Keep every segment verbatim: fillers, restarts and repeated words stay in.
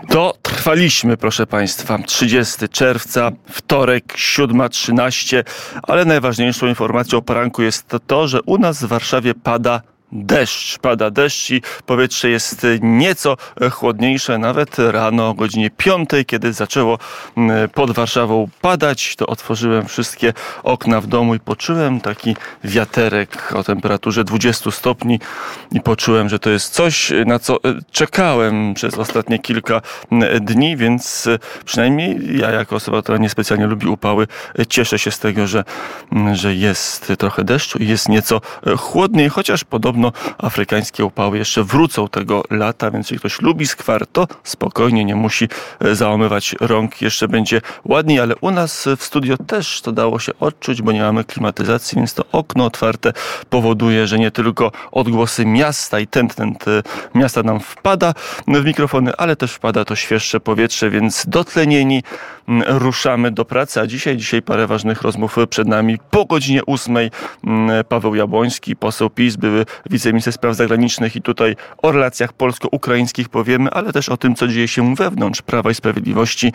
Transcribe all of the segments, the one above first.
Dotrwaliśmy, proszę Państwa, trzydziestego czerwca, wtorek, siódma trzynaście, ale najważniejszą informacją o poranku jest to, to, że u nas w Warszawie pada deszcz. Pada deszcz i powietrze jest nieco chłodniejsze. Nawet rano o godzinie piątej, kiedy zaczęło pod Warszawą padać, to otworzyłem wszystkie okna w domu i poczułem taki wiaterek o temperaturze dwudziestu stopni i poczułem, że to jest coś, na co czekałem przez ostatnie kilka dni, więc przynajmniej ja jako osoba, która niespecjalnie lubi upały, cieszę się z tego, że, że jest trochę deszczu i jest nieco chłodniej, chociaż podobno No, afrykańskie upały jeszcze wrócą tego lata, więc jeśli ktoś lubi skwar, to spokojnie, nie musi załamywać rąk. Jeszcze będzie ładniej, ale u nas w studio też to dało się odczuć, bo nie mamy klimatyzacji, więc to okno otwarte powoduje, że nie tylko odgłosy miasta i ten, ten, ten miasta nam wpada w mikrofony, ale też wpada to świeższe powietrze, więc dotlenieni ruszamy do pracy, a dzisiaj, dzisiaj parę ważnych rozmów przed nami. Po godzinie ósmej Paweł Jabłoński, poseł PiS, były wiceminister spraw zagranicznych i tutaj o relacjach polsko-ukraińskich powiemy, ale też o tym, co dzieje się wewnątrz Prawa i Sprawiedliwości,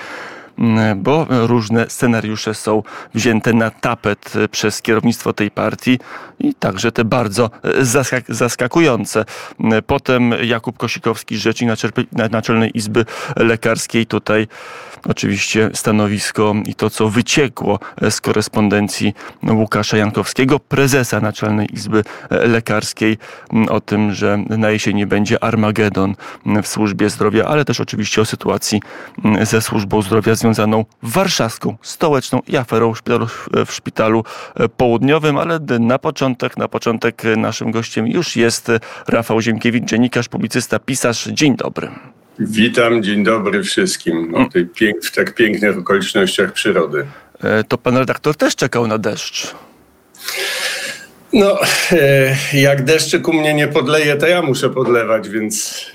bo różne scenariusze są wzięte na tapet przez kierownictwo tej partii i także te bardzo zaskak- zaskakujące. Potem Jakub Kosikowski, rzecznik Naczelnej Izby Lekarskiej. Tutaj oczywiście stanowisko i to, co wyciekło z korespondencji Łukasza Jankowskiego, prezesa Naczelnej Izby Lekarskiej, o tym, że na jesieni będzie Armagedon w służbie zdrowia, ale też oczywiście o sytuacji ze służbą zdrowia związaną warszawską, stołeczną i aferą w szpitalu, w szpitalu południowym, ale na początek, na początek naszym gościem już jest Rafał Ziemkiewicz, dziennikarz, publicysta, pisarz. Dzień dobry. Witam, dzień dobry wszystkim o tej pięk- w tak pięknych okolicznościach przyrody. To pan redaktor też czekał na deszcz. No, jak deszczyk u mnie nie podleje, to ja muszę podlewać, więc...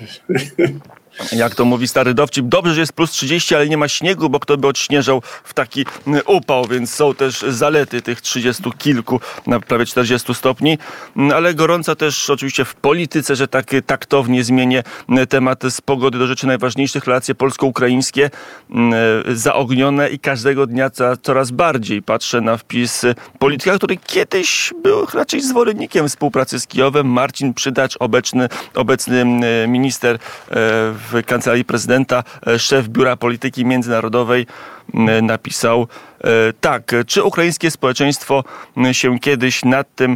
Jak to mówi stary dowcip, dobrze, że jest plus trzydzieści, ale nie ma śniegu, bo kto by odśnieżał w taki upał, więc są też zalety tych trzydziestu kilku na prawie czterdziestu stopni, ale gorąco też oczywiście w polityce, że tak taktownie zmienię temat z pogody do rzeczy najważniejszych, relacje polsko-ukraińskie zaognione i każdego dnia coraz bardziej patrzę na wpis polityka, który kiedyś był raczej zwolennikiem współpracy z Kijowem. Marcin Przydacz, obecny, obecny minister w w Kancelarii Prezydenta, szef Biura Polityki Międzynarodowej, napisał tak, czy ukraińskie społeczeństwo się kiedyś nad tym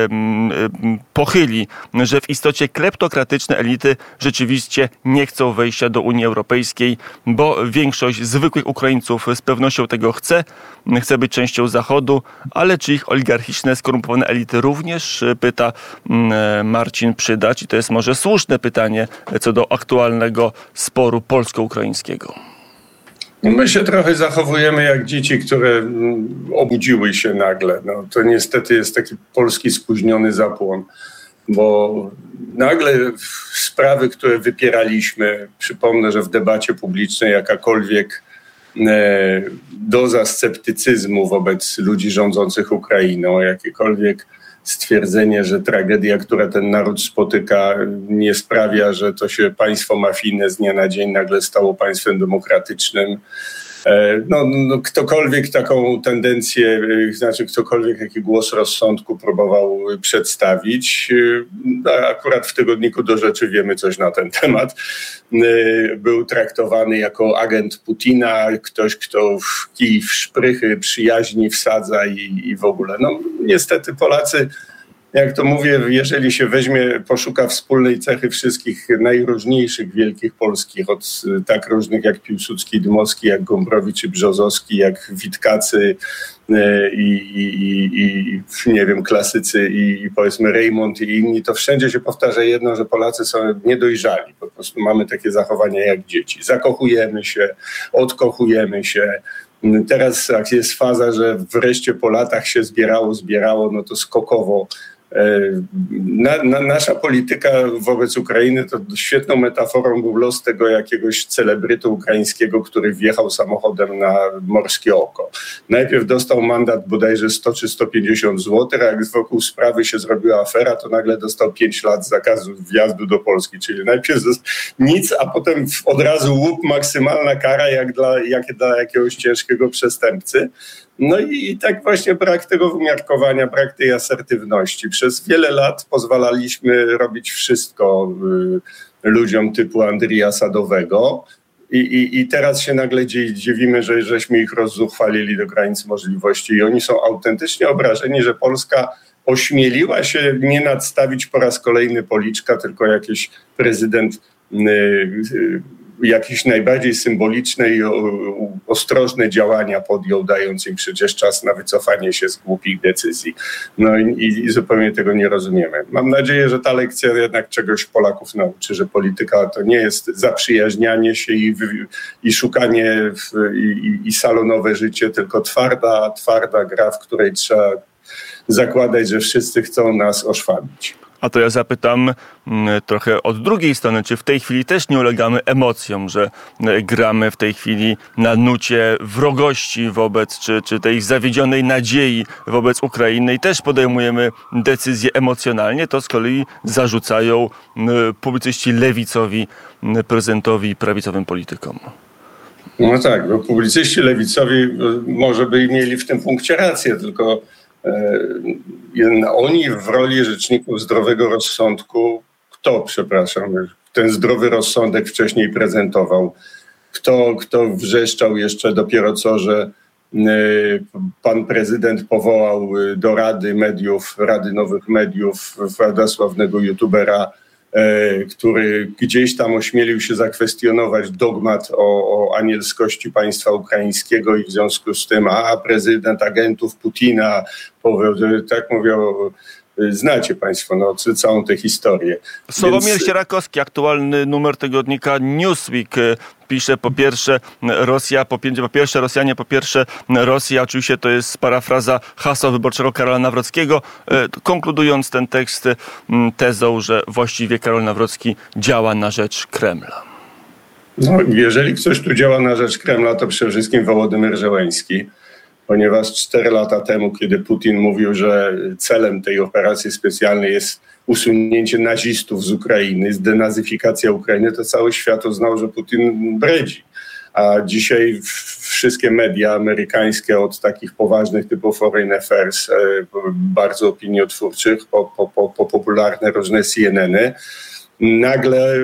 pochyli, że w istocie kleptokratyczne elity rzeczywiście nie chcą wejścia do Unii Europejskiej, bo większość zwykłych Ukraińców z pewnością tego chce, chce być częścią Zachodu, ale czy ich oligarchiczne, skorumpowane elity również, pyta Marcin Przydacz, i to jest może słuszne pytanie co do aktualnego sporu polsko-ukraińskiego. My się trochę zachowujemy jak dzieci, które obudziły się nagle. No, to niestety jest taki polski spóźniony zapłon, bo nagle sprawy, które wypieraliśmy, przypomnę, że w debacie publicznej jakakolwiek e, doza sceptycyzmu wobec ludzi rządzących Ukrainą, jakiekolwiek stwierdzenie, że tragedia, która ten naród spotyka, nie sprawia, że to się państwo mafijne z dnia na dzień nagle stało państwem demokratycznym. No, no, ktokolwiek taką tendencję, znaczy ktokolwiek jaki głos rozsądku próbował przedstawić, akurat w tygodniku Do Rzeczy wiemy coś na ten temat, był traktowany jako agent Putina, ktoś, kto w kij w szprychy przyjaźni wsadza i, i w ogóle. No niestety Polacy, jak to mówię, jeżeli się weźmie, poszuka wspólnej cechy wszystkich najróżniejszych wielkich polskich, od tak różnych jak Piłsudski, Dmowski, jak Gombrowicz czy Brzozowski, jak Witkacy i, i, i nie wiem, klasycy i, i powiedzmy Reymont i inni, to wszędzie się powtarza jedno, że Polacy są niedojrzali. Po prostu mamy takie zachowania jak dzieci. Zakochujemy się, odkochujemy się. Teraz jak jest faza, że wreszcie po latach się zbierało, zbierało, no to skokowo Na, na, nasza polityka wobec Ukrainy to świetną metaforą był los tego jakiegoś celebryty ukraińskiego, który wjechał samochodem na morskie oko. Najpierw dostał mandat bodajże sto czy sto pięćdziesiąt złotych, a jak wokół sprawy się zrobiła afera, to nagle dostał pięć lat zakazu wjazdu do Polski. Czyli najpierw nic, a potem od razu łup, maksymalna kara jak dla, jak dla jakiegoś ciężkiego przestępcy. No i, i tak właśnie brak tego umiarkowania, brak tej asertywności. Przez wiele lat pozwalaliśmy robić wszystko y, ludziom typu Andrija Sadowego i, i, i teraz się nagle dziwimy, że żeśmy ich rozzuchwalili do granic możliwości i oni są autentycznie obrażeni, że Polska ośmieliła się nie nadstawić po raz kolejny policzka, tylko jakiś prezydent y, y, jakieś najbardziej symboliczne i ostrożne działania podjął, dając im przecież czas na wycofanie się z głupich decyzji. No i, i zupełnie tego nie rozumiemy. Mam nadzieję, że ta lekcja jednak czegoś Polaków nauczy, że polityka to nie jest zaprzyjaźnianie się i, i szukanie w, i, i salonowe życie, tylko twarda, twarda gra, w której trzeba zakładać, że wszyscy chcą nas oszwabić. A to ja zapytam trochę od drugiej strony, czy w tej chwili też nie ulegamy emocjom, że gramy w tej chwili na nucie wrogości wobec, czy, czy tej zawiedzionej nadziei wobec Ukrainy i też podejmujemy decyzje emocjonalnie, to z kolei zarzucają publicyści lewicowi, prezydentowi i prawicowym politykom. No tak, bo publicyści lewicowi może by mieli w tym punkcie rację, tylko oni w roli rzeczników zdrowego rozsądku, kto, przepraszam, ten zdrowy rozsądek wcześniej prezentował, kto, kto wrzeszczał jeszcze dopiero co, że pan prezydent powołał do Rady Mediów, Rady Nowych Mediów sławnego youtubera, który gdzieś tam ośmielił się zakwestionować dogmat o, o anielskości państwa ukraińskiego i w związku z tym, a prezydent agentów Putina, powie, tak mówią, znacie państwo no, całą tę historię. Sławomir Więc... Sierakowski, aktualny numer tygodnika Newsweek, pisze po pierwsze Rosja, po, po pierwsze Rosjanie, po pierwsze Rosja, oczywiście to jest parafraza hasła wyborczego Karola Nawrockiego, konkludując ten tekst tezą, że właściwie Karol Nawrocki działa na rzecz Kremla. No, jeżeli ktoś tu działa na rzecz Kremla, to przede wszystkim Wołodymyr Zełenski, ponieważ cztery lata temu, kiedy Putin mówił, że celem tej operacji specjalnej jest usunięcie nazistów z Ukrainy, zdenazyfikacja Ukrainy, to cały świat uznał, że Putin bredzi. A dzisiaj wszystkie media amerykańskie, od takich poważnych typu Foreign Affairs, bardzo opiniotwórczych, po, po, po, po popularne różne C N N y, nagle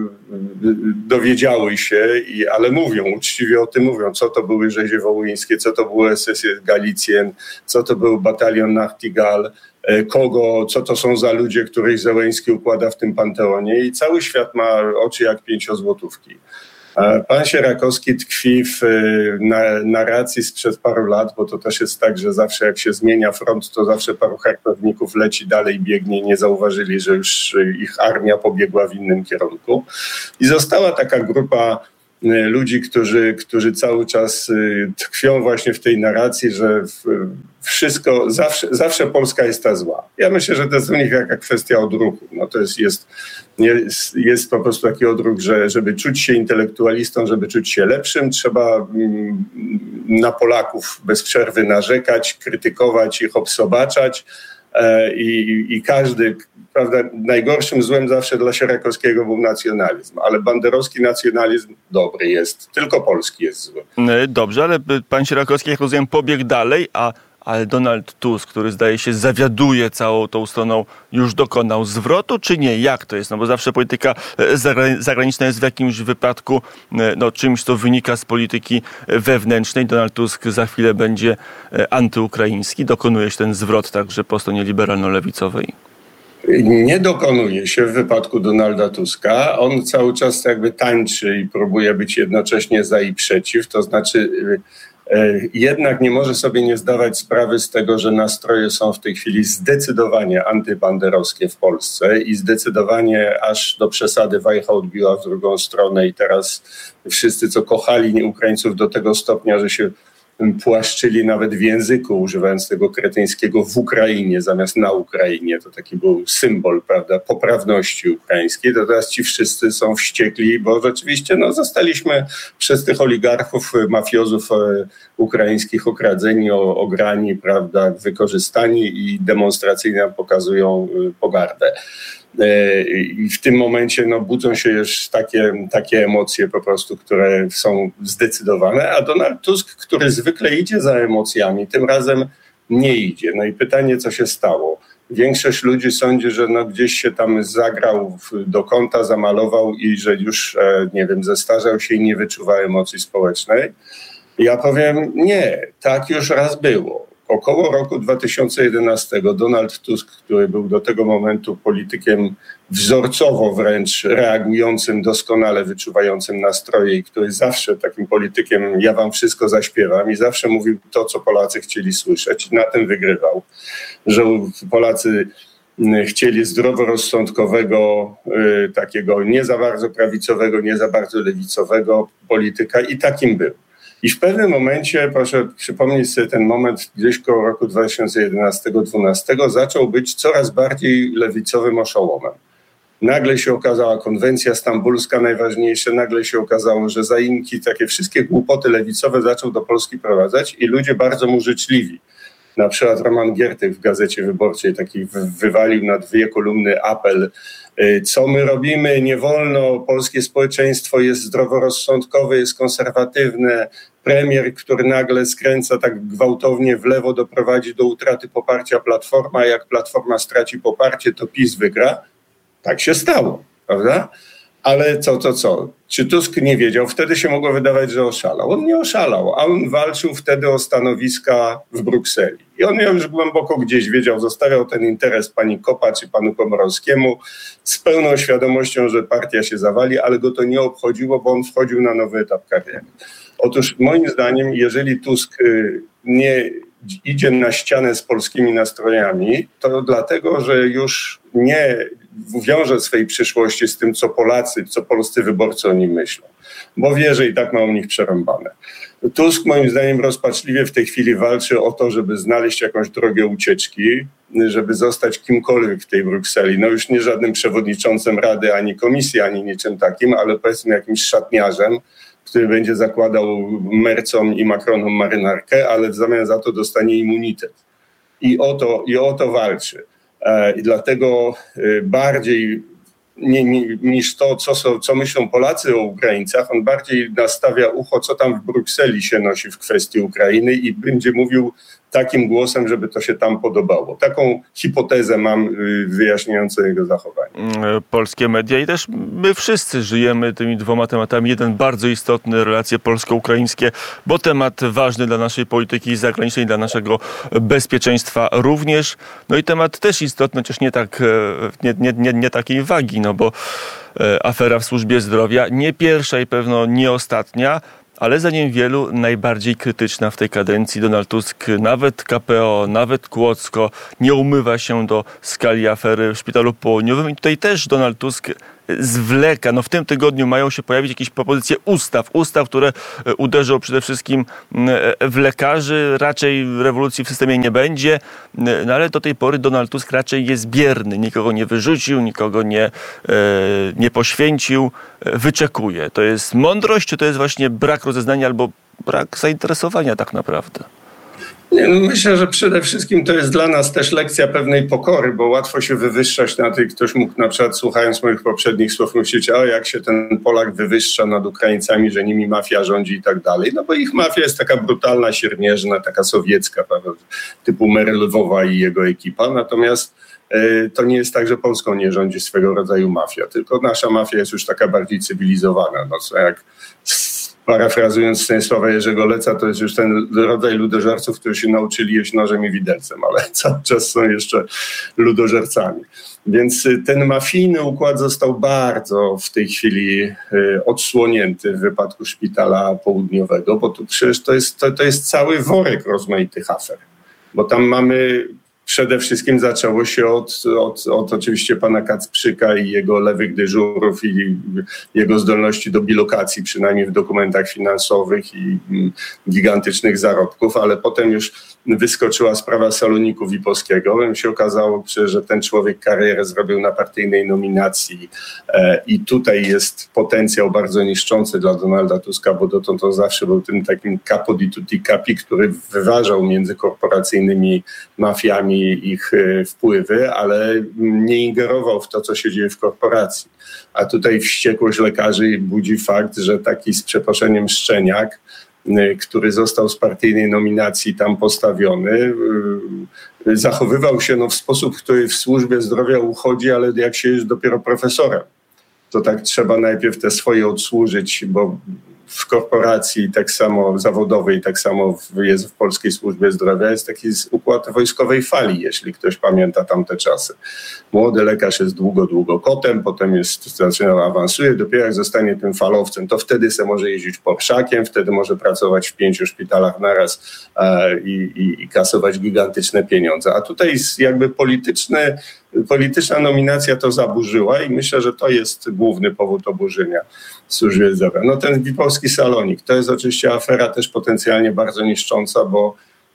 dowiedziały się, ale mówią, uczciwie o tym mówią, co to były rzezie wołyńskie, co to było S S Galicjen, co to był batalion Nachtigal, kogo, co to są za ludzie, których Zełenski układa w tym panteonie i cały świat ma oczy jak pięciozłotówki. Pan Sierakowski tkwi w narracji sprzed paru lat, bo to też jest tak, że zawsze jak się zmienia front, to zawsze paru hartowników leci dalej, biegnie, nie zauważyli, że już ich armia pobiegła w innym kierunku. I została taka grupa ludzi, którzy, którzy cały czas tkwią właśnie w tej narracji, że wszystko, zawsze, zawsze Polska jest ta zła. Ja myślę, że to jest u nich jaka kwestia odruchu. No to jest, jest, jest, jest po prostu taki odruch, że żeby czuć się intelektualistą, żeby czuć się lepszym, trzeba na Polaków bez przerwy narzekać, krytykować ich, obsobaczać. I, i każdy, prawda, najgorszym złem zawsze dla Sierakowskiego był nacjonalizm, ale banderowski nacjonalizm dobry jest, tylko polski jest zły. Dobrze, ale pan Sierakowski, jak rozumiem, pobiegł dalej, a ale Donald Tusk, który zdaje się zawiaduje całą tą stroną, już dokonał zwrotu, czy nie? Jak to jest? No bo zawsze polityka zagraniczna jest w jakimś wypadku no, czymś, co wynika z polityki wewnętrznej. Donald Tusk za chwilę będzie antyukraiński. Dokonuje się ten zwrot także po stronie liberalno-lewicowej? Nie dokonuje się w wypadku Donalda Tuska. On cały czas jakby tańczy i próbuje być jednocześnie za i przeciw. To znaczy jednak nie może sobie nie zdawać sprawy z tego, że nastroje są w tej chwili zdecydowanie antybanderowskie w Polsce i zdecydowanie aż do przesady wajcha odbiła w drugą stronę i teraz wszyscy, co kochali Ukraińców do tego stopnia, że się płaszczyli nawet w języku, używając tego kretyńskiego w Ukrainie zamiast na Ukrainie. To taki był symbol, prawda, poprawności ukraińskiej. To teraz ci wszyscy są wściekli, bo rzeczywiście no, zostaliśmy przez tych oligarchów, mafiozów ukraińskich okradzeni, ograni, prawda, wykorzystani i demonstracyjnie pokazują pogardę. I w tym momencie no, budzą się już takie, takie emocje po prostu, które są zdecydowane, a Donald Tusk, który zwykle idzie za emocjami, tym razem nie idzie. No i pytanie, co się stało? Większość ludzi sądzi, że no gdzieś się tam zagrał do kąta, zamalował i że już, nie wiem, zestarzał się i nie wyczuwa emocji społecznej. Ja powiem nie, tak już raz było. Około roku dwa tysiące jedenastego Donald Tusk, który był do tego momentu politykiem wzorcowo wręcz reagującym, doskonale wyczuwającym nastroje i który zawsze takim politykiem, ja wam wszystko zaśpiewam i zawsze mówił to, co Polacy chcieli słyszeć. Na tym wygrywał, że Polacy chcieli zdroworozsądkowego, takiego nie za bardzo prawicowego, nie za bardzo lewicowego polityka i takim był. I w pewnym momencie, proszę przypomnieć sobie ten moment, gdzieś koło roku dwa tysiące jedenastego dwunastego zaczął być coraz bardziej lewicowym oszołomem. Nagle się okazała konwencja stambulska, najważniejsze, nagle się okazało, że zaimki, takie wszystkie głupoty lewicowe zaczął do Polski prowadzać i ludzie bardzo mu życzliwi. Na przykład Roman Giertych w Gazecie Wyborczej taki wywalił na dwie kolumny apel, co my robimy, nie wolno, polskie społeczeństwo jest zdroworozsądkowe, jest konserwatywne, premier, który nagle skręca tak gwałtownie w lewo, doprowadzi do utraty poparcia Platforma, jak Platforma straci poparcie, to PiS wygra. Tak się stało, prawda? Ale co, co, co? Czy Tusk nie wiedział? Wtedy się mogło wydawać, że oszalał. On nie oszalał, a on walczył wtedy o stanowiska w Brukseli. I on już głęboko gdzieś wiedział, zostawiał ten interes pani Kopacz i panu Komorowskiemu z pełną świadomością, że partia się zawali, ale go to nie obchodziło, bo on wchodził na nowy etap kariery. Otóż moim zdaniem, jeżeli Tusk nie idzie na ścianę z polskimi nastrojami, to dlatego, że już nie wiąże swej przyszłości z tym, co Polacy, co polscy wyborcy o nim myślą, bo wie, że i tak ma o nich przerąbane. Tusk moim zdaniem rozpaczliwie w tej chwili walczy o to, żeby znaleźć jakąś drogę ucieczki, żeby zostać kimkolwiek w tej Brukseli. No już nie żadnym przewodniczącym Rady, ani komisji, ani niczym takim, ale powiedzmy jakimś szatniarzem, który będzie zakładał Mercom i Macronom marynarkę, ale w zamian za to dostanie immunitet. I o to, i o to walczy. I dlatego bardziej nie, nie, niż to, co, są, co myślą Polacy o Ukraińcach, on bardziej nastawia ucho, co tam w Brukseli się nosi w kwestii Ukrainy i będzie mówił takim głosem, żeby to się tam podobało. Taką hipotezę mam wyjaśniającą jego zachowanie. Polskie media i też my wszyscy żyjemy tymi dwoma tematami. Jeden bardzo istotny, relacje polsko-ukraińskie, bo temat ważny dla naszej polityki zagranicznej, dla naszego bezpieczeństwa również. No i temat też istotny, chociaż nie tak, nie, nie, nie, nie takiej wagi, no bo afera w służbie zdrowia, nie pierwsza i pewno nie ostatnia, ale zdaniem wielu najbardziej krytyczna w tej kadencji. Donald Tusk, nawet K P O, nawet Kłodzko nie umywa się do skali afery w Szpitalu Południowym. I tutaj też Donald Tusk zwleka. No w tym tygodniu mają się pojawić jakieś propozycje ustaw. Ustaw, które uderzą przede wszystkim w lekarzy. Raczej rewolucji w systemie nie będzie. No ale do tej pory Donald Tusk raczej jest bierny. Nikogo nie wyrzucił, nikogo nie, nie poświęcił. Wyczekuje. To jest mądrość, czy to jest właśnie brak rozeznania albo brak zainteresowania tak naprawdę? Nie, no myślę, że przede wszystkim to jest dla nas też lekcja pewnej pokory, bo łatwo się wywyższać na tej, ktoś mógł na przykład słuchając moich poprzednich słów myśleć, o jak się ten Polak wywyższa nad Ukraińcami, że nimi mafia rządzi i tak dalej. No bo ich mafia jest taka brutalna, siermierzna, taka sowiecka, prawda, typu Mer Lwowa i jego ekipa. Natomiast y, to nie jest tak, że Polską nie rządzi swego rodzaju mafia, tylko nasza mafia jest już taka bardziej cywilizowana. No co jak parafrazując Stanisława Jerzego Leca, to jest już ten rodzaj ludożerców, którzy się nauczyli jeść nożem i widelcem, ale cały czas są jeszcze ludożercami. Więc ten mafijny układ został bardzo w tej chwili odsłonięty w wypadku Szpitala Południowego, bo tu przecież to jest, to, to jest cały worek rozmaitych afer, bo tam mamy przede wszystkim zaczęło się od, od, od oczywiście pana Kacprzyka i jego lewych dyżurów i jego zdolności do bilokacji, przynajmniej w dokumentach finansowych i gigantycznych zarobków, ale potem już wyskoczyła sprawa Saloniku Wipowskiego. Potem się okazało, że ten człowiek karierę zrobił na partyjnej nominacji i tutaj jest potencjał bardzo niszczący dla Donalda Tuska, bo dotąd on zawsze był tym takim capo di tutti capi, który wyważał między korporacyjnymi mafiami ich wpływy, ale nie ingerował w to, co się dzieje w korporacji. A tutaj wściekłość lekarzy budzi fakt, że taki z przeproszeniem Szczeniak, który został z partyjnej nominacji tam postawiony, zachowywał się no, w sposób, który w służbie zdrowia uchodzi, ale jak się jest dopiero profesorem, to tak trzeba najpierw te swoje odsłużyć, bo w korporacji tak samo zawodowej, tak samo jest w polskiej służbie zdrowia, jest taki układ wojskowej fali, jeśli ktoś pamięta tamte czasy. Młody lekarz jest długo, długo kotem, potem jest, zaczyna, awansuje, dopiero jak zostanie tym falowcem, to wtedy se może jeździć Porszakiem, wtedy może pracować w pięciu szpitalach naraz e, i, i, i kasować gigantyczne pieniądze. A tutaj jakby polityczny Polityczna nominacja to zaburzyła i myślę, że to jest główny powód oburzenia służby zdrowia. No ten Wipowski Salonik, to jest oczywiście afera też potencjalnie bardzo niszcząca, bo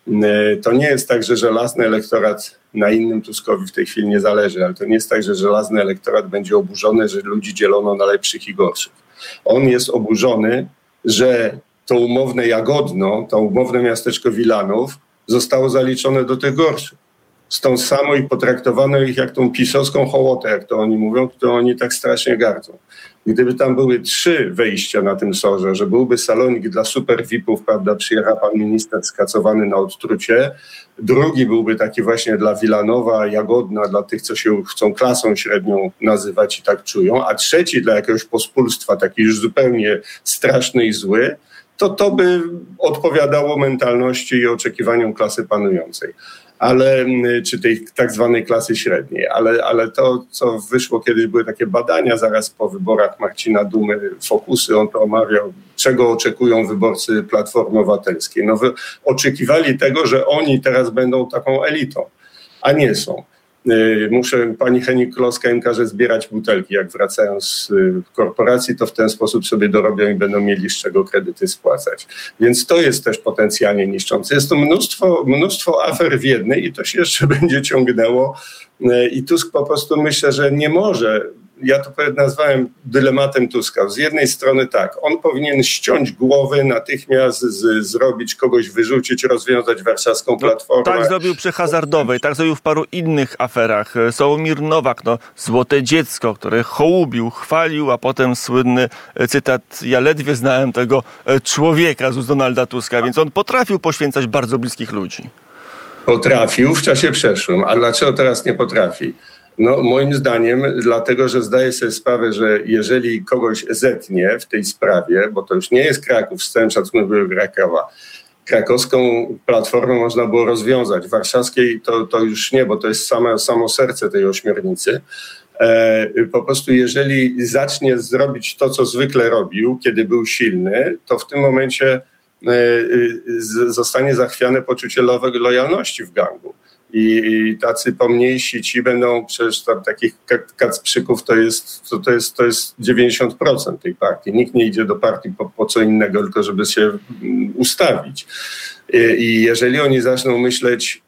to nie jest tak, że żelazny elektorat na innym Tuskowi w tej chwili nie zależy, ale to nie jest tak, że żelazny elektorat będzie oburzony, że ludzi dzielono na lepszych i gorszych. On jest oburzony, że to umowne Jagodno, to umowne miasteczko Wilanów zostało zaliczone do tych gorszych. Z tą samą i potraktowano ich jak tą pisowską hołotę, jak to oni mówią, którą oni tak strasznie gardzą. Gdyby tam były trzy wejścia na tym sorze, że byłby salonik dla super V I P-ów, prawda, przyjecha pan minister skacowany na odtrucie, drugi byłby taki właśnie dla Wilanowa, Jagodna, dla tych, co się chcą klasą średnią nazywać i tak czują, a trzeci dla jakiegoś pospólstwa, taki już zupełnie straszny i zły, to to by odpowiadało mentalności i oczekiwaniom klasy panującej. Ale, czy tej tak zwanej klasy średniej, ale, ale to, co wyszło kiedyś, były takie badania zaraz po wyborach Marcina Dumy, Fokusy, on to omawiał, czego oczekują wyborcy Platformy Obywatelskiej. No, oczekiwali tego, że oni teraz będą taką elitą, a nie są. Muszę, pani Henik-Kloska im każe zbierać butelki, jak wracają z korporacji, to w ten sposób sobie dorobią i będą mieli z czego kredyty spłacać. Więc to jest też potencjalnie niszczące. Jest to mnóstwo, mnóstwo afer w jednej i to się jeszcze będzie ciągnęło i Tusk po prostu myślę, że nie może. Ja to nazwałem dylematem Tuska. Z jednej strony tak, on powinien ściąć głowy, natychmiast z, zrobić, kogoś wyrzucić, rozwiązać warszawską platformę. No, tak zrobił przy hazardowej, tak zrobił w paru innych aferach. Sławomir Nowak, no, złote dziecko, które hołubił, chwalił, a potem słynny cytat, ja ledwie znałem tego człowieka z ust Donalda Tuska, więc on potrafił poświęcać bardzo bliskich ludzi. Potrafił w czasie przeszłym, a dlaczego teraz nie potrafi? No moim zdaniem dlatego, że zdaję sobie sprawę, że jeżeli kogoś zetnie w tej sprawie, bo to już nie jest Kraków, z całym szacunkiem były Krakowa, krakowską platformę można było rozwiązać, warszawskiej to, to już nie, bo to jest same, samo serce tej ośmiornicy. E, po prostu jeżeli zacznie zrobić to, co zwykle robił, kiedy był silny, to w tym momencie e, z, zostanie zachwiane poczucie lojalności w gangu. I tacy pomniejsi ci będą, przecież tam takich kacprzyków to jest, to, to jest, to jest dziewięćdziesiąt procent tej partii. Nikt nie idzie do partii po, po co innego, tylko żeby się ustawić. I, I jeżeli oni zaczną myśleć,